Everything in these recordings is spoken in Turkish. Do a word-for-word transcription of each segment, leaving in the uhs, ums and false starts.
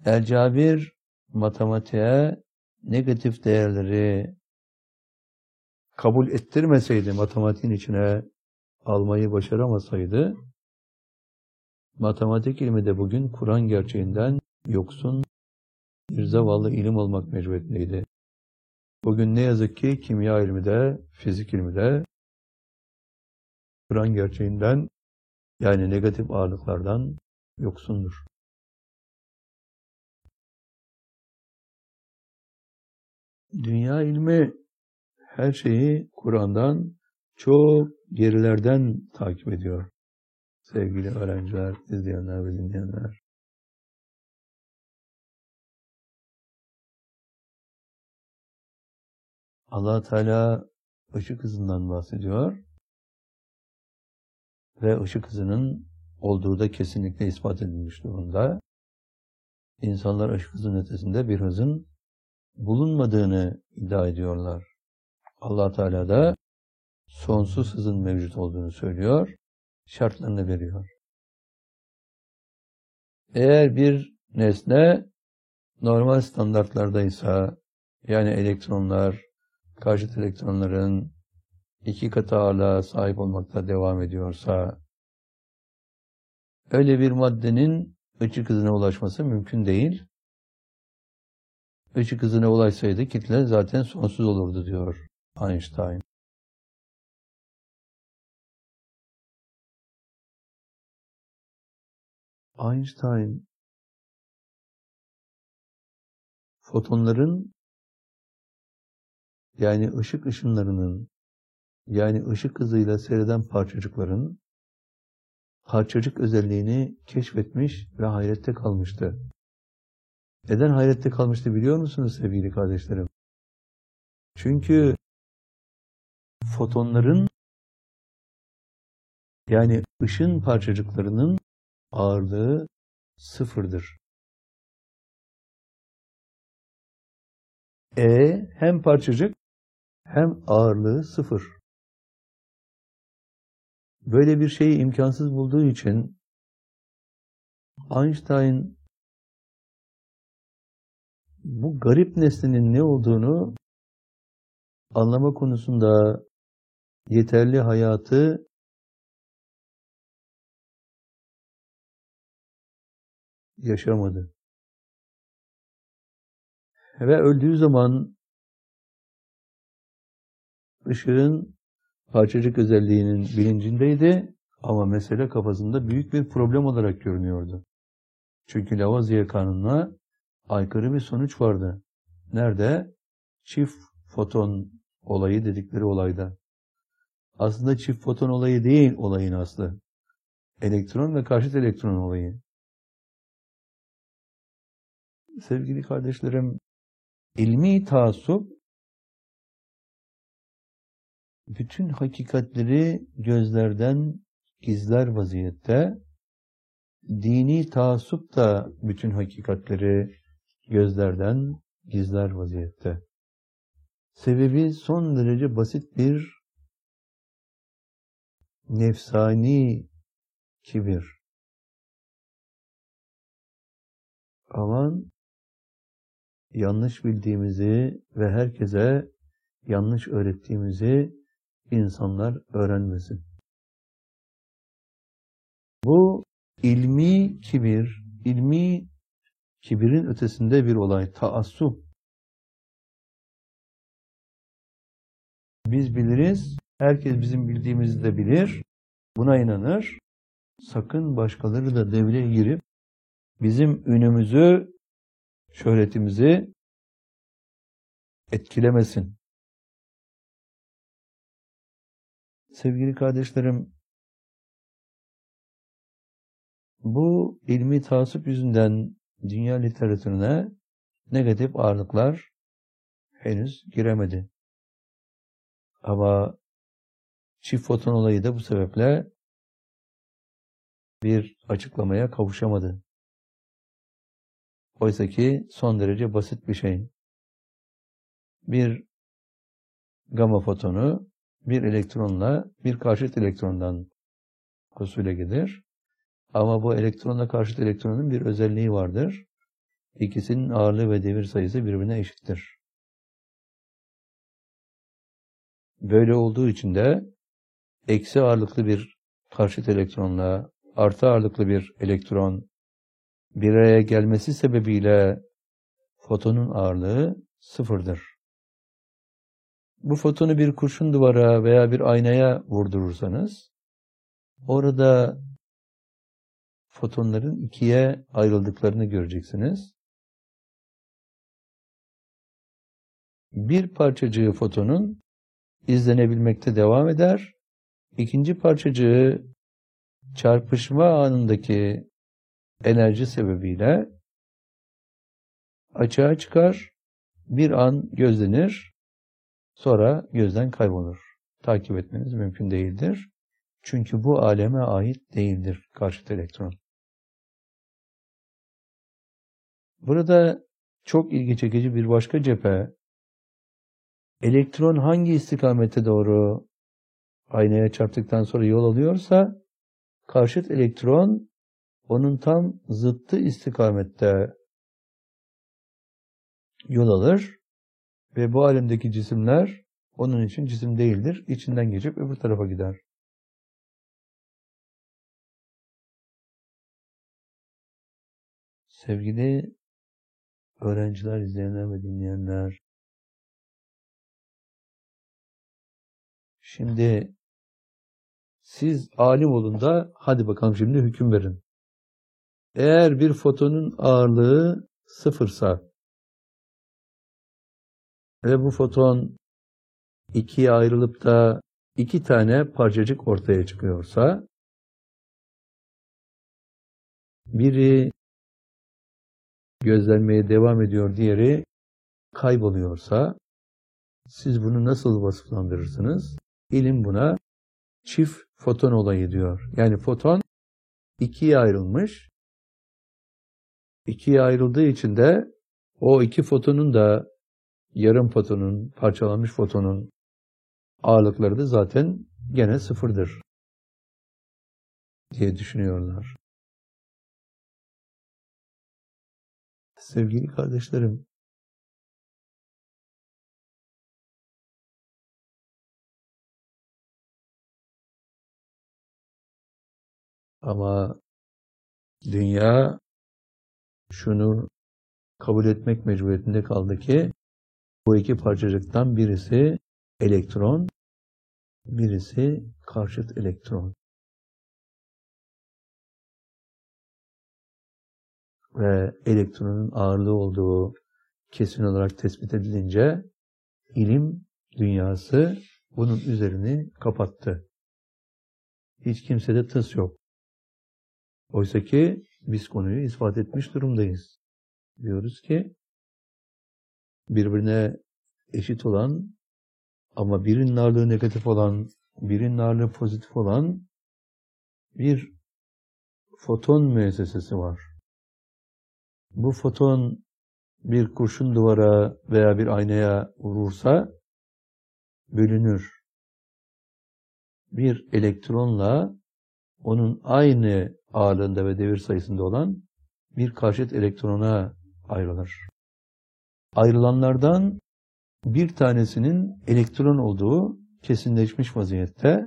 Elcabir matematiğe negatif değerleri kabul ettirmeseydi, matematiğin içine almayı başaramasaydı, matematik ilmi de bugün Kur'an gerçeğinden yoksun bir zavallı ilim olmak mecburiyetindeydi. Bugün ne yazık ki kimya ilmi de, fizik ilmi de Kur'an gerçeğinden, yani negatif ağırlıklardan yoksundur. Dünya ilmi her şeyi Kur'an'dan çok gerilerden takip ediyor. Sevgili öğrenciler, izleyenler ve dinleyenler. Allah Teala ışık hızından bahsediyor ve ışık hızının olduğu da kesinlikle ispat edilmiş durumda. İnsanlar ışık hızının ötesinde bir hızın bulunmadığını iddia ediyorlar. Allah Teala da sonsuz hızın mevcut olduğunu söylüyor, şartlarını veriyor. Eğer bir nesne normal standartlardaysa, yani elektronlar, karşıt elektronların iki katı ağırlığa sahip olmakta devam ediyorsa, öyle bir maddenin ışık hızına ulaşması mümkün değil. Işık hızına ulaşsaydı kitle zaten sonsuz olurdu diyor Einstein. Einstein, fotonların, yani ışık ışınlarının, yani ışık hızıyla seyreden parçacıkların parçacık özelliğini keşfetmiş ve hayrette kalmıştı. Neden hayrette kalmıştı biliyor musunuz sevgili kardeşlerim? Çünkü fotonların, yani ışın parçacıklarının ağırlığı sıfırdır. E hem parçacık hem ağırlığı sıfır. Böyle bir şeyi imkansız bulduğu için Einstein bu garip nesnenin ne olduğunu anlama konusunda yeterli hayatı yaşamadı. Ve öldüğü zaman ışığın parçacık özelliğinin bilincindeydi ama mesele kafasında büyük bir problem olarak görünüyordu. Çünkü Lavoisier kanununa aykırı bir sonuç vardı. Nerede? Çift foton olayı dedikleri olayda. Aslında çift foton olayı değil olayın aslı. Elektron ve karşıt elektron olayı. Sevgili kardeşlerim, ilmi taassup bütün hakikatleri gözlerden gizler vaziyette, dini taassup da bütün hakikatleri gözlerden gizler vaziyette. Sebebi son derece basit bir nefsani kibir. Aman yanlış bildiğimizi ve herkese yanlış öğrettiğimizi insanlar öğrenmesin. Bu ilmi kibir, ilmi kibirin ötesinde bir olay, taassup. Biz biliriz, herkes bizim bildiğimizi de bilir, buna inanır. Sakın başkaları da devreye girip bizim ünümüzü, şöhretimizi etkilemesin. Sevgili kardeşlerim, bu ilmi taassup yüzünden dünya literatürüne negatif ağırlıklar henüz giremedi. Ama çift foton olayı da bu sebeple bir açıklamaya kavuşamadı. Oysa ki son derece basit bir şey. Bir gama fotonu bir elektronla bir karşıt elektrondan husule gelir. Ama bu elektronla karşıt elektronun bir özelliği vardır. İkisinin ağırlığı ve devir sayısı birbirine eşittir. Böyle olduğu için de eksi ağırlıklı bir karşıt elektronla artı ağırlıklı bir elektron bir araya gelmesi sebebiyle fotonun ağırlığı sıfırdır. Bu fotonu bir kurşun duvara veya bir aynaya vurdurursanız orada fotonların ikiye ayrıldıklarını göreceksiniz. Bir parçacığı fotonun izlenebilmekte devam eder. İkinci parçacığı çarpışma anındaki enerji sebebiyle açığa çıkar, bir an gözlenir, sonra gözden kaybolur. Takip etmeniz mümkün değildir. Çünkü bu aleme ait değildir karşıt elektron. Burada çok ilgi çekici bir başka cephe, elektron hangi istikamete doğru aynaya çarptıktan sonra yol alıyorsa, karşıt elektron onun tam zıttı istikamette yol alır ve bu alemdeki cisimler onun için cisim değildir. İçinden geçip öbür tarafa gider. Sevgili öğrenciler, izleyenler ve dinleyenler, şimdi siz alim olun da hadi bakalım şimdi hüküm verin. Eğer bir fotonun ağırlığı sıfırsa ve bu foton ikiye ayrılıp da iki tane parçacık ortaya çıkıyorsa, biri gözlenmeye devam ediyor, diğeri kayboluyorsa, siz bunu nasıl vasıflandırırsınız? İlim buna çift foton olayı diyor. Yani foton ikiye ayrılmış. İkiye ayrıldığı için de o iki fotonun da yarım fotonun, parçalanmış fotonun ağırlıkları da zaten gene sıfırdır diye düşünüyorlar. Sevgili kardeşlerim, ama dünya şunu kabul etmek mecburiyetinde kaldı ki bu iki parçacıktan birisi elektron, birisi karşıt elektron. Ve elektronun ağırlığı olduğu kesin olarak tespit edilince ilim dünyası bunun üzerini kapattı. Hiç kimsede tıs yok. Oysa ki biz konuyu ispat etmiş durumdayız. Diyoruz ki birbirine eşit olan ama birinin ağırlığı negatif olan, birinin ağırlığı pozitif olan bir foton müessesesi var. Bu foton bir kurşun duvara veya bir aynaya vurursa bölünür. Bir elektronla onun aynı ağırlığında ve devir sayısında olan bir karşıt elektrona ayrılır. Ayrılanlardan bir tanesinin elektron olduğu kesinleşmiş vaziyette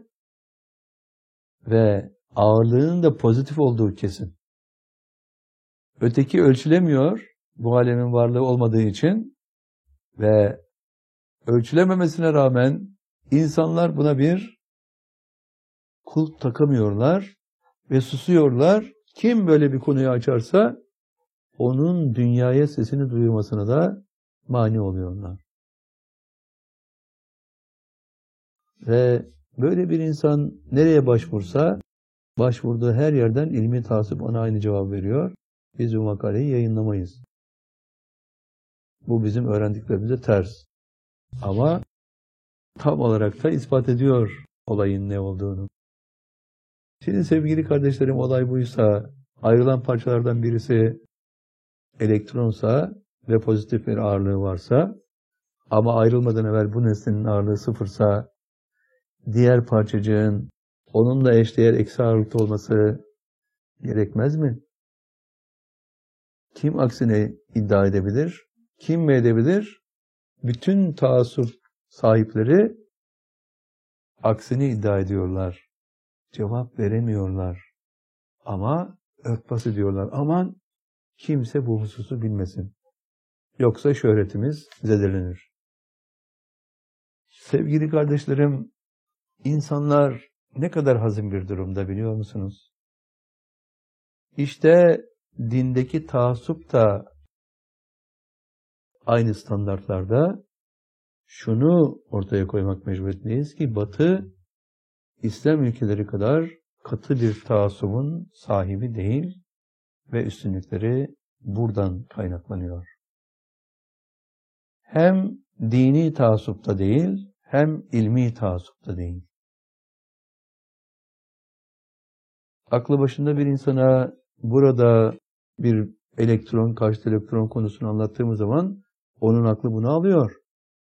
ve ağırlığının da pozitif olduğu kesin. Öteki ölçülemiyor, bu alemin varlığı olmadığı için ve ölçülememesine rağmen insanlar buna bir kulp takamıyorlar ve susuyorlar. Kim böyle bir konuyu açarsa onun dünyaya sesini duyurmasına da mani oluyorlar. Ve böyle bir insan nereye başvursa, başvurduğu her yerden ilmi tasip ona aynı cevap veriyor. Biz bu makaleyi yayınlamayız. Bu bizim öğrendiklerimize ters. Ama tam olarak da ispat ediyor olayın ne olduğunu. Şimdi sevgili kardeşlerim, olay buysa, ayrılan parçalardan birisi elektronsa ve pozitif bir ağırlığı varsa, ama ayrılmadan evvel bu nesnenin ağırlığı sıfırsa, diğer parçacığın onunla eşdeğer eksi ağırlıkta olması gerekmez mi? Ki Kim aksine iddia edebilir? Kim mi edebilir? Bütün taassup sahipleri aksini iddia ediyorlar. Cevap veremiyorlar. Ama örtbas ediyorlar. Aman kimse bu hususu bilmesin. Yoksa şöhretimiz zedelenir. Sevgili kardeşlerim, insanlar ne kadar hazin bir durumda biliyor musunuz? İşte dindeki taassup da aynı standartlarda şunu ortaya koymak mecburiyetindeyiz ki Batı, İslam ülkeleri kadar katı bir taassubun sahibi değil ve üstünlükleri buradan kaynaklanıyor. Hem dini taassupta değil, hem ilmi taassupta değil. Aklı başında bir insana burada bir elektron, karşıt elektron konusunu anlattığımız zaman onun aklı bunu alıyor.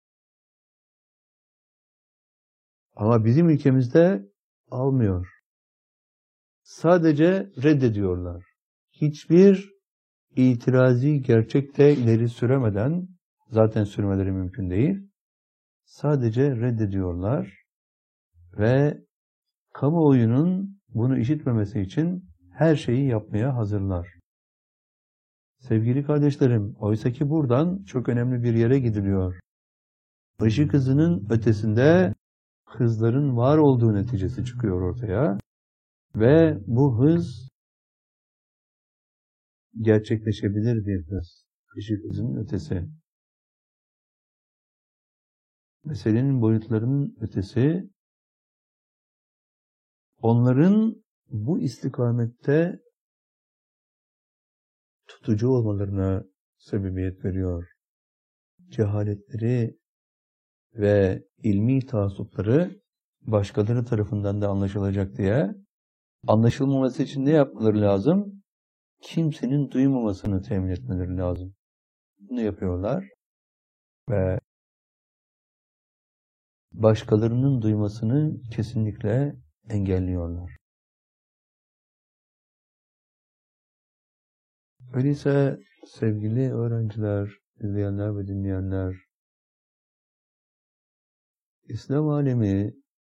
Ama bizim ülkemizde almıyor. Sadece reddediyorlar. Hiçbir itirazi gerçekte ileri süremeden, zaten sürmeleri mümkün değil, sadece reddediyorlar ve kamuoyunun bunu işitmemesi için her şeyi yapmaya hazırlar. Sevgili kardeşlerim, oysa ki buradan çok önemli bir yere gidiliyor. Işık hızının ötesinde hızların var olduğu neticesi çıkıyor ortaya ve bu hız gerçekleşebilir bir hız. Işık hızının ötesi. Meselenin boyutlarının ötesi, onların bu istikamette tutucu olmalarına sebebiyet veriyor. Cehaletleri ve ilmi taassupları başkaları tarafından da anlaşılacak diye, anlaşılmaması için ne yapmaları lazım? Kimsenin duymamasını temin etmeleri lazım. Bunu yapıyorlar ve başkalarının duymasını kesinlikle engelliyorlar. Öyleyse sevgili öğrenciler, izleyenler ve dinleyenler, İslam alemi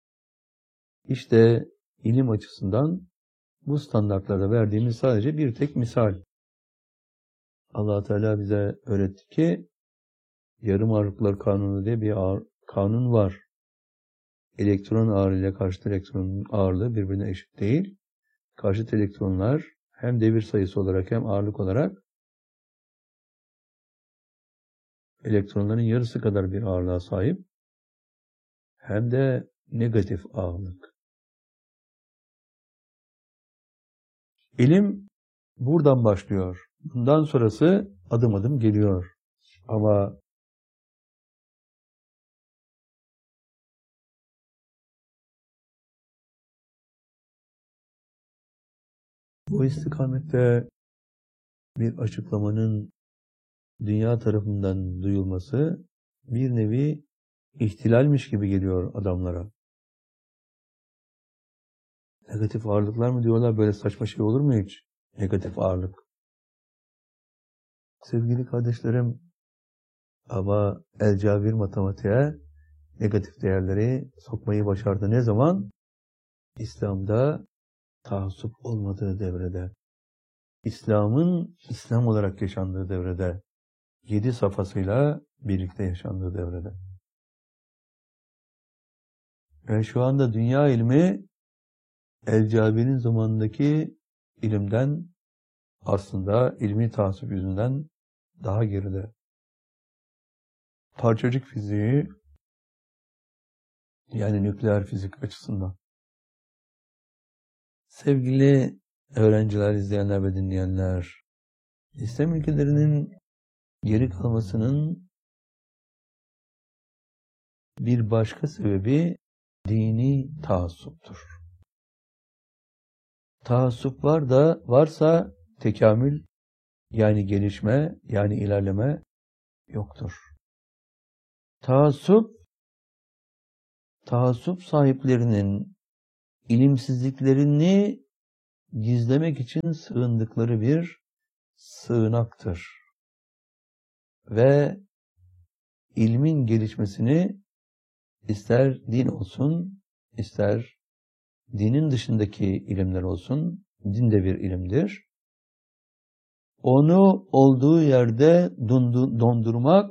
işte ilim açısından bu standartlarda verdiğimiz sadece bir tek misal. Allah Teala bize öğretti ki yarım ağırlıklar kanunu diye bir ağır, kanun var. Elektron ağırlığı ile karşıt elektronun ağırlığı birbirine eşit değil. Karşıt elektronlar hem devir sayısı olarak hem ağırlık olarak elektronların yarısı kadar bir ağırlığa sahip, hem de negatif ağırlık. İlim buradan başlıyor. Bundan sonrası adım adım geliyor. Ama bu istikamette bir açıklamanın dünya tarafından duyulması bir nevi ihtilalmiş gibi geliyor adamlara. Negatif ağırlıklar mı diyorlar? Böyle saçma şey olur mu hiç? Negatif ağırlık. Sevgili kardeşlerim, ama El-Cabir matematiğe negatif değerleri sokmayı başardı. Ne zaman? İslam'da taassup olmadığı devrede. İslam'ın İslam olarak yaşandığı devrede. Yedi safhasıyla birlikte yaşandığı devrede. Ve şu anda dünya ilmi El-Cabir'in zamanındaki ilimden aslında ilmi taassup yüzünden daha geride. Parçacık fiziği, yani nükleer fizik açısından. Sevgili öğrenciler, izleyenler ve dinleyenler, İslam ülkelerinin geri kalmasının bir başka sebebi dini taassuptur. Taassup var da varsa tekamül, yani gelişme, yani ilerleme yoktur. Taassup, taassup sahiplerinin ilimsizliklerini gizlemek için sığındıkları bir sığınaktır. Ve ilmin gelişmesini ister din olsun, ister dinin dışındaki ilimler olsun, din de bir ilimdir. Onu olduğu yerde dondurmak,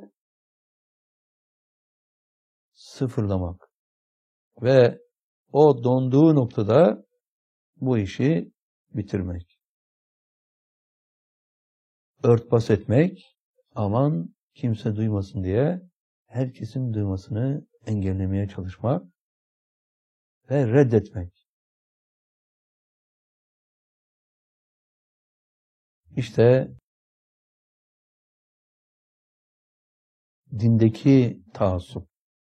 sıfırlamak ve o donduğu noktada bu işi bitirmek. Örtbas etmek, aman kimse duymasın diye herkesin duymasını engellemeye çalışmak ve reddetmek. İşte dindeki taassup.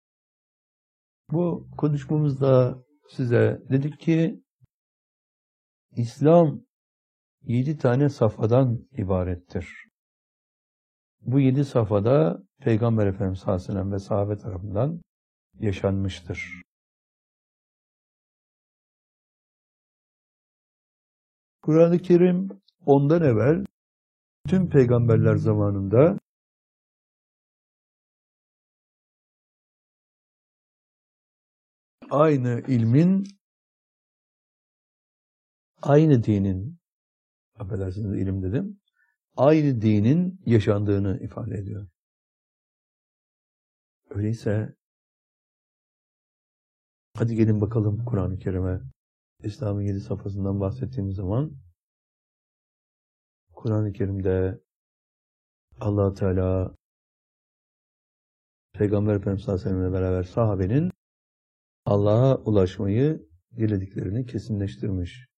Bu konuşmamızda size dedik ki İslam yedi tane safhadan ibarettir. Bu yedi safhada Peygamber Efendimiz sallallahu aleyhi ve sellem ve sahabe tarafından yaşanmıştır. Kur'an-ı Kerim ondan evvel tüm peygamberler zamanında aynı ilmin, aynı dinin, affedersiniz ilim dedim, aynı dinin yaşandığını ifade ediyor. Öyleyse hadi gelin bakalım Kur'an-ı Kerim'e. İslam'ın yedi safhasından bahsettiğimiz zaman Kur'an-ı Kerim'de Allah Teala Peygamber Efendimiz sallallahu aleyhi ve sellem'le beraber sahabenin Allah'a ulaşmayı dilediklerini kesinleştirmiş.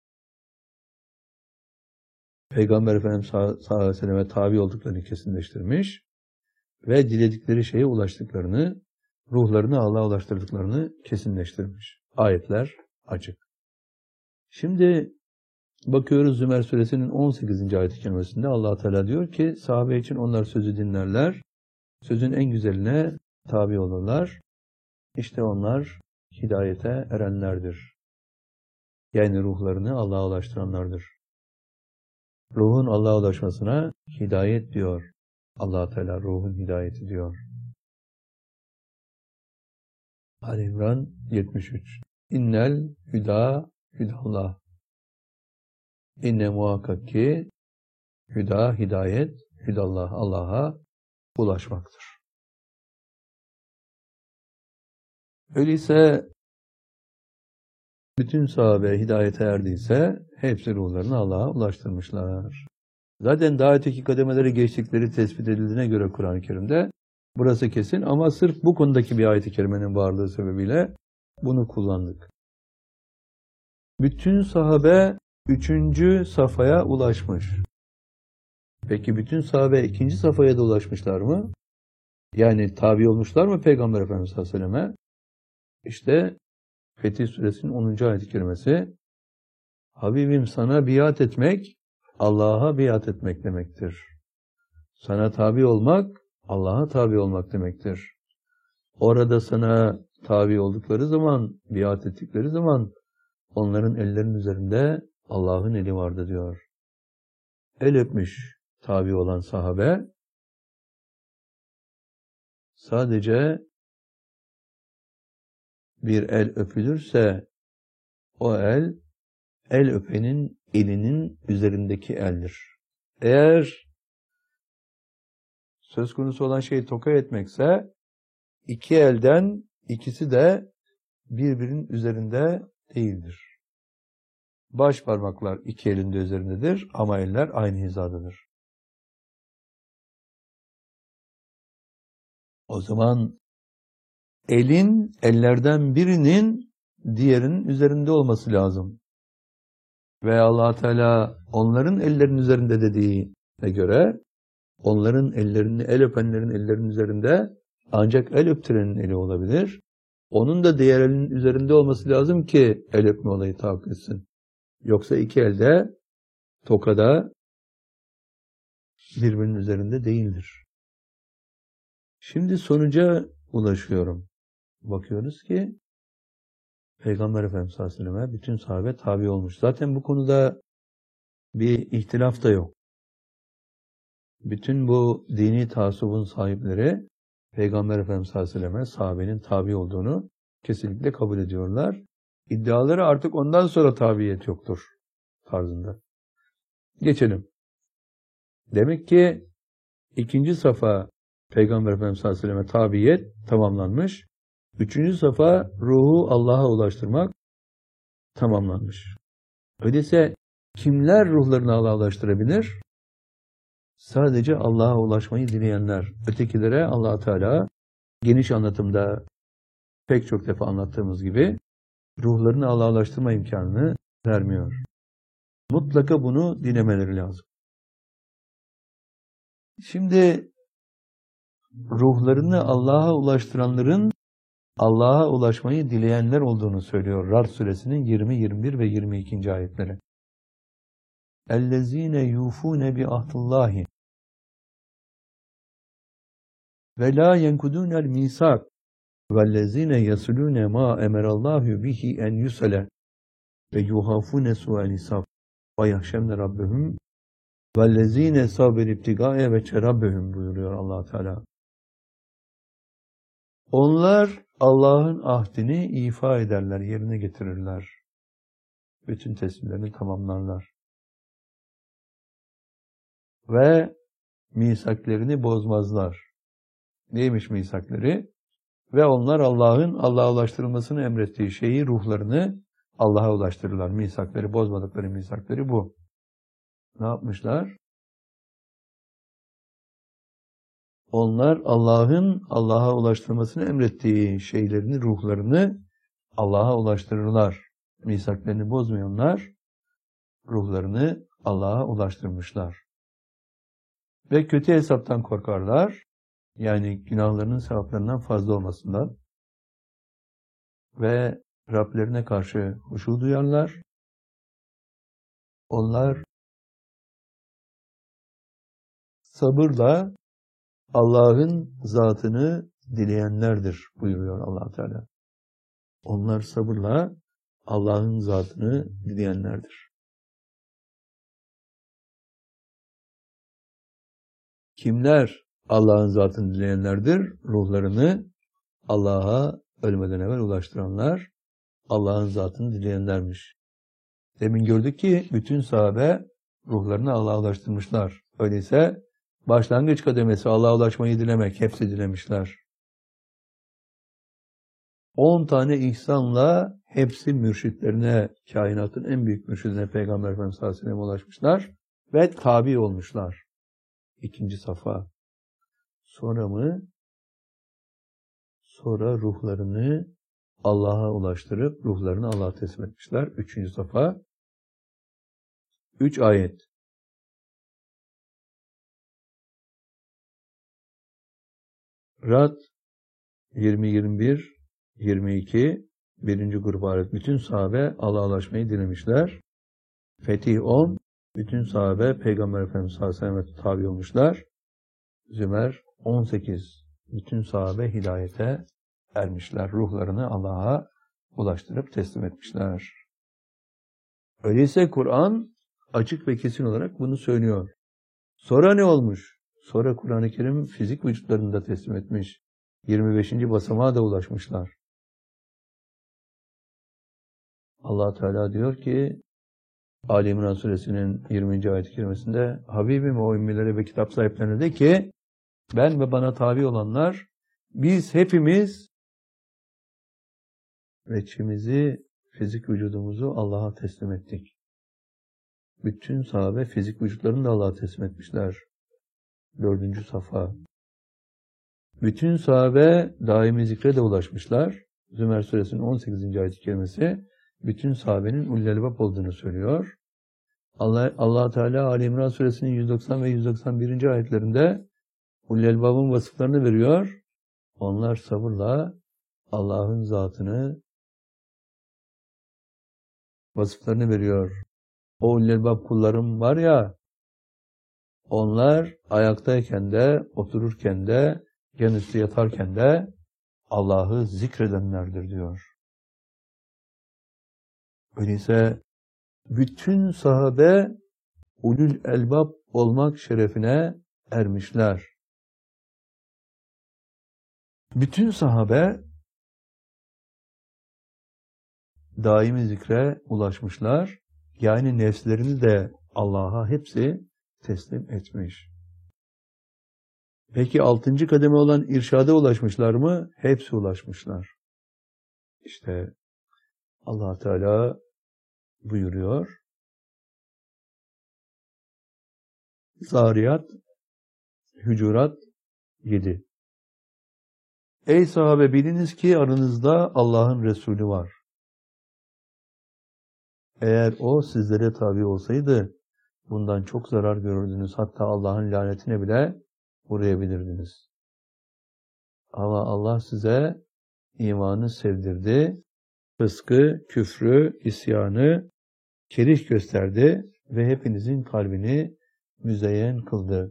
Peygamber Efendimiz sallallahu aleyhi ve sellem'e tabi olduklarını kesinleştirmiş ve diledikleri şeye ulaştıklarını, ruhlarını Allah'a ulaştırdıklarını kesinleştirmiş. Ayetler açık. Şimdi bakıyoruz Zümer suresinin on sekizinci ayet-i kerimesinde Allah Teala diyor ki sahabe için onlar sözü dinlerler, sözün en güzeline tabi olurlar. İşte onlar hidayete erenlerdir. Yani ruhlarını Allah'a ulaştıranlardır. Ruhun Allah'a ulaşmasına hidayet diyor. Allah Teala ruhun hidayeti diyor. Ali İmran yetmiş üç. İnnel hüda hüdallah. İnne muhakkak ki hüda, hidayet, hüdallah, Allah'a ulaşmaktır. Öyleyse bütün sahabe hidayete erdiyse hepsi ruhlarını Allah'a ulaştırmışlar. Zaten daha öteki kademeleri geçtikleri tespit edildiğine göre Kur'an-ı Kerim'de burası kesin ama sırf bu konudaki bir ayet-i kerimenin varlığı sebebiyle bunu kullandık. Bütün sahabe üçüncü safhaya ulaşmış. Peki bütün sahabe ikinci safhaya da ulaşmışlar mı? Yani tabi olmuşlar mı Peygamber Efendimiz sallallahu aleyhi ve selleme? İşte Fetih Suresinin onuncu ayet-i kerimesi Habibim sana biat etmek, Allah'a biat etmek demektir. Sana tabi olmak, Allah'a tabi olmak demektir. Orada sana tabi oldukları zaman, biat ettikleri zaman onların ellerinin üzerinde Allah'ın eli vardı diyor. El öpmüş tabi olan sahabe sadece bir el öpülürse o el, el öpenin elinin üzerindeki eldir. Eğer söz konusu olan şey toka etmekse iki elden ikisi de birbirinin üzerinde değildir. Baş parmaklar iki elinde üzerindedir ama eller aynı hizadadır. O zaman elin, ellerden birinin diğerinin üzerinde olması lazım. Ve Allah Teala onların ellerinin üzerinde dediğine göre onların ellerini, el öpenlerin ellerinin üzerinde ancak el öptürenin eli olabilir. Onun da diğer elinin üzerinde olması lazım ki el öpme olayı tahakkuk etsin. Yoksa iki elde tokada birbirinin üzerinde değildir. Şimdi sonuca ulaşıyorum. Bakıyoruz ki Peygamber Efendimiz sallallahu aleyhi ve selleme bütün sahabe tabi olmuş. Zaten bu konuda bir ihtilaf da yok. bütün bu dini taassubun sahipleri Peygamber Efendimiz sallallahu aleyhi ve selleme sahabenin tabi olduğunu kesinlikle kabul ediyorlar. İddiaları artık ondan sonra tabiyet yoktur tarzında. Geçelim. Demek ki ikinci safa Peygamber Efendimiz sallallahu aleyhi ve selleme tabiyet tamamlanmış. Üçüncü safa ruhu Allah'a ulaştırmak tamamlanmış. Öyleyse kimler ruhlarını Allah'a ulaştırabilir? Sadece Allah'a ulaşmayı dileyenler. Ötekilere Allah Teala geniş anlatımda pek çok defa anlattığımız gibi ruhlarını Allah'a ulaştırma imkanını vermiyor. Mutlaka bunu dilemeleri lazım. Şimdi ruhlarını Allah'a ulaştıranların Allah'a ulaşmayı dileyenler olduğunu söylüyor Ra'd suresinin yirmi, yirmi bir ve yirmi ikinci ayetleri. اَلَّذ۪ينَ يُوفُونَ بِعَهْدِ اللّٰهِ وَلَا يَنْكُدُونَ الْمِيثَاقَ وَالَّذ۪ينَ يَصِلُونَ مَا اَمَرَ اللّٰهُ بِهِ اَنْ يُصَلَ وَيُخَافُونَ سُوءَ الْحِسَابِ وَيَخْشَوْنَ رَبَّهُمْ وَالَّذ۪ينَ صَبَرُوا ابْتِغَاءَ وَجْهِ رَبِّهِمْ buyuruyor Allah Teala. Onlar Allah'ın ahdini ifa ederler, yerine getirirler. Bütün teslimlerini tamamlarlar. Ve misaklerini bozmazlar. Neymiş misakleri? Ve onlar Allah'ın Allah'a ulaştırılmasını emrettiği şeyi, ruhlarını Allah'a ulaştırırlar. Misakları, bozmadıkları misakları bu. Ne yapmışlar? Onlar Allah'ın Allah'a ulaştırmasını emrettiği şeylerini, ruhlarını Allah'a ulaştırırlar. Misaklarını bozmayanlar ruhlarını Allah'a ulaştırmışlar. Ve kötü hesaptan korkarlar. Yani günahlarının sevaplarından fazla olmasından. Ve Rablerine karşı huşu duyarlar. Onlar sabırla Allah'ın zatını dileyenlerdir buyuruyor Allah Teala. Onlar sabırla Allah'ın zatını dileyenlerdir. Kimler Allah'ın zatını dileyenlerdir? Ruhlarını Allah'a ölmeden evvel ulaştıranlar Allah'ın zatını dileyenlermiş. Demin gördük ki bütün sahabe ruhlarını Allah'a ulaştırmışlar. Öyleyse başlangıç kademesi Allah'a ulaşmayı dilemek. Hepsi dilemişler. On tane ihsanla hepsi mürşitlerine, kainatın en büyük mürşidine Peygamber Efendimiz sallallahu aleyhi ve sellem ulaşmışlar ve tabi olmuşlar. İkinci safa. Sonra mı? Sonra ruhlarını Allah'a ulaştırıp ruhlarını Allah'a teslim etmişler. Üçüncü safa. Üç ayet. Ra'd yirmi, yirmi bir, yirmi iki birinci grup ayet. Bütün sahabe Allah'a ulaşmayı dilemişler. Fetih on. Bütün sahabe Peygamber Efendimiz sallallahu aleyhi ve sellem'e tabi olmuşlar. Zümer on sekiz. Bütün sahabe hidayete ermişler. Ruhlarını Allah'a ulaştırıp teslim etmişler. Öyleyse Kur'an açık ve kesin olarak bunu söylüyor. Sonra ne olmuş? Sonra Kur'an-ı Kerim fizik vücutlarını da teslim etmiş. yirmi beşinci basamağa da ulaşmışlar. Allah Teala diyor ki Ali İmran suresinin yirminci ayet-i kerimesinde Habibim o ümmilere ve kitap sahiplerine de ki ben ve bana tabi olanlar biz hepimiz veçimizi, fizik vücudumuzu Allah'a teslim ettik. Bütün sahabe fizik vücutlarını da Allah'a teslim etmişler. Dördüncü safa. Bütün sahabe daimi zikre de ulaşmışlar. Zümer suresinin on sekizinci ayet-i kerimesi bütün sahabenin ulul albab olduğunu söylüyor. Allah, Allah Teala Ali İmran suresinin yüz doksan ve yüz doksan birinci ayetlerinde ulul albabın vasıflarını veriyor. Onlar sabırla Allah'ın zatını vasıflarını veriyor. O ulul albab kullarım var ya, onlar ayaktayken de, otururken de, yan üstü yatarken de Allah'ı zikredenlerdir diyor. Öyleyse bütün sahabe ulul elbab olmak şerefine ermişler. Bütün sahabe daimi zikre ulaşmışlar. Yani nefslerini de Allah'a hepsi teslim etmiş. Peki altıncı kademe olan irşada ulaşmışlar mı? Hepsi ulaşmışlar. İşte Allah Teala buyuruyor. Zariyat, Hücurat yedi. Ey sahabe, biliniz ki aranızda Allah'ın Resulü var. Eğer o sizlere tabi olsaydı bundan çok zarar görürdünüz. Hatta Allah'ın lanetine bile uğrayabilirdiniz. Ama Allah size imanı sevdirdi, fıskı, küfrü, isyanı kerih gösterdi ve hepinizin kalbini müzeyyen kıldı.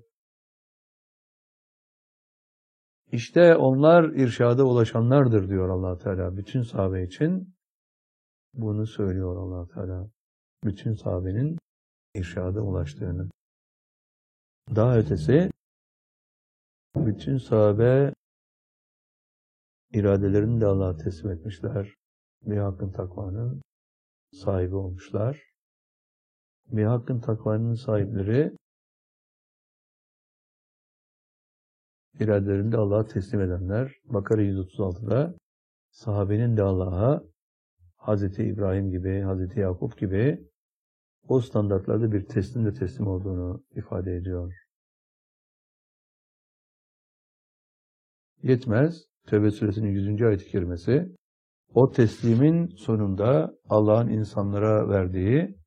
İşte onlar irşada ulaşanlardır diyor Allah Teala. Bütün sahabe için bunu söylüyor Allah Teala. Bütün sahabenin irşada ulaştığını. Daha ötesi, bütün sahabe iradelerini de Allah'a teslim etmişler. Bir hakkın takvanın sahibi olmuşlar. Bir hakkın takvanın sahipleri iradelerini de Allah'a teslim edenler. Bakara yüz otuz altıda sahabenin de Allah'a Hazreti İbrahim gibi, Hazreti Yakup gibi o standartlarda bir teslim de teslim olduğunu ifade ediyor. Yetmez. Tevbe suresinin yüzüncü ayet-i kerimesi o teslimin sonunda Allah'ın insanlara verdiği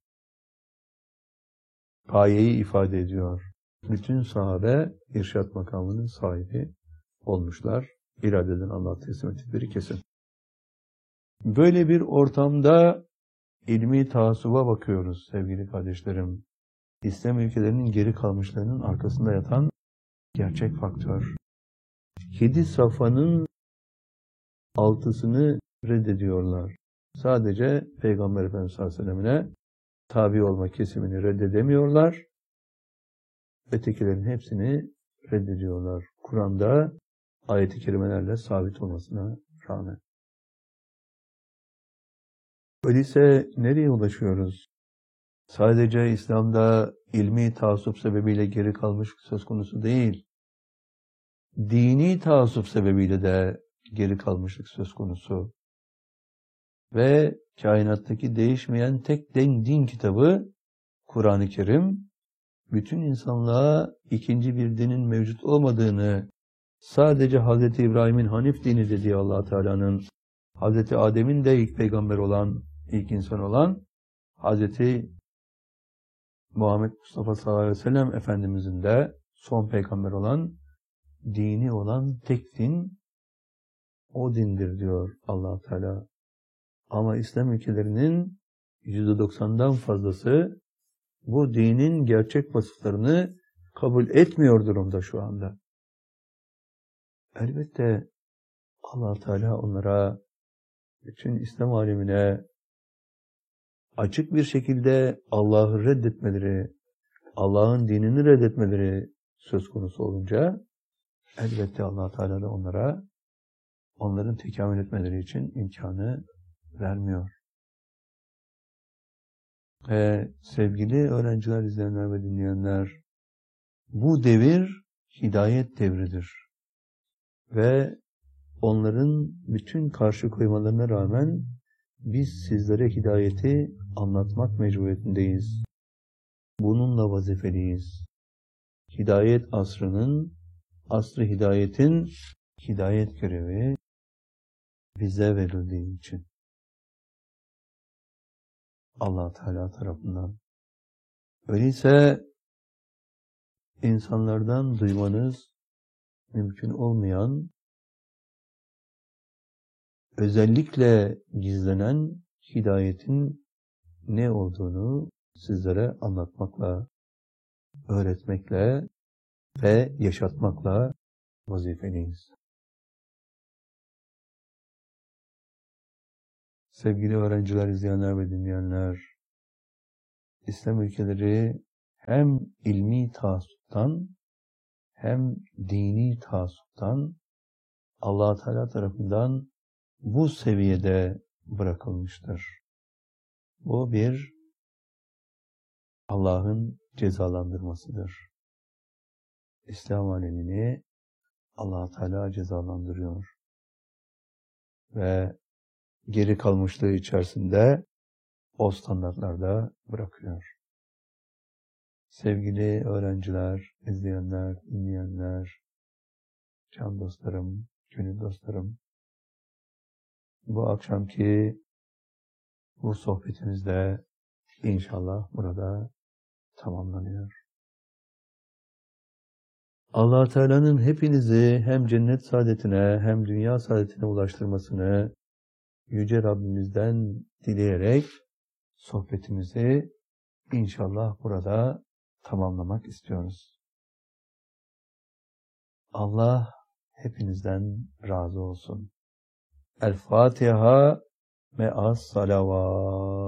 gayeyi ifade ediyor. Bütün sahabe irşat makamının sahibi olmuşlar. İradeden Allah'a teslim ettikleri kesin. Böyle bir ortamda ilmi taassuba bakıyoruz sevgili kardeşlerim. İslam ülkelerinin geri kalmışlarının arkasında yatan gerçek faktör. Yedi safhanın altısını reddediyorlar. Sadece Peygamber Efendimiz sallallahu aleyhi ve sellem'ine tabi olma kesimini reddedemiyorlar. Ötekilerin hepsini reddediyorlar. Kur'an'da ayet-i kerimelerle sabit olmasına rağmen. Öyleyse nereye ulaşıyoruz? Sadece İslam'da ilmi taassup sebebiyle geri kalmış söz konusu değil. Dini taassup sebebiyle de geri kalmışlık söz konusu. Ve kainattaki değişmeyen tek din, din kitabı Kur'an-ı Kerim, bütün insanlığa ikinci bir dinin mevcut olmadığını, sadece Hazreti İbrahim'in Hanif dini dediği Allah Teala'nın, Hazreti Adem'in de ilk peygamber olan, ilk insan olan, Hazreti Muhammed Mustafa sallallahu aleyhi ve sellem Efendimizin de son peygamber olan, dini olan tek din, o dindir diyor Allah Teala. Ama İslam ülkelerinin yüzde doksandan fazlası bu dinin gerçek vasıflarını kabul etmiyor durumda şu anda. Elbette Allah Teala onlara, bütün İslam alemine açık bir şekilde Allah'ı reddetmeleri, Allah'ın dinini reddetmeleri söz konusu olunca elbette Allah Teala da onlara onların tekamül etmeleri için imkanı vermiyor. Ve sevgili öğrenciler, izleyenler ve dinleyenler, bu devir hidayet devridir. Ve onların bütün karşı koymalarına rağmen biz sizlere hidayeti anlatmak mecburiyetindeyiz. Bununla vazifeliyiz. Hidayet asrının, asr-ı hidayetin hidayet görevi bize verildiği için. Allah Teala tarafından. Öyleyse insanlardan duymanız mümkün olmayan, özellikle gizlenen hidayetin ne olduğunu sizlere anlatmakla, öğretmekle ve yaşatmakla vazifeliyiz. Sevgili öğrenciler, izleyenler ve dinleyenler, İslam ülkeleri hem ilmi taassuptan hem dini taassuptan Allah Teala tarafından bu seviyede bırakılmıştır. Bu bir Allah'ın cezalandırmasıdır. İslam alemini Allah Teala cezalandırıyor. Ve geri kalmışlığı içerisinde o standartlarda bırakıyor. Sevgili öğrenciler, izleyenler, dinleyenler, can dostlarım, gönül dostlarım, bu akşamki bu sohbetimiz de inşallah burada tamamlanıyor. Allah Teala'nın hepinizi hem cennet saadetine hem dünya saadetine ulaştırmasını Yüce Rabbimizden dileyerek sohbetimizi inşallah burada tamamlamak istiyoruz. Allah hepinizden razı olsun. El Fatiha me'as salavat.